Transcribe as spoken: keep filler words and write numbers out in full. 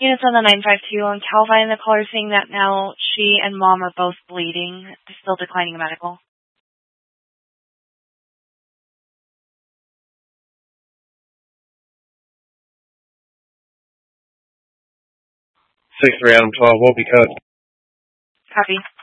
Units on the nine five two on Calvine, the caller saying that now she and mom are both bleeding, still declining medical. six three Adam twelve, won't be cut. Copy.